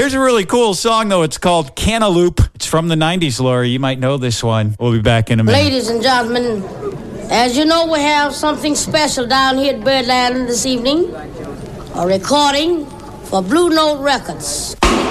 Here's a really cool song, though. It's called Cantaloupe. It's from the 90s, Lori. You might know this one. We'll be back in a minute. Ladies and gentlemen, as you know, we have something special down here at Birdland this evening. A recording for Blue Note Records.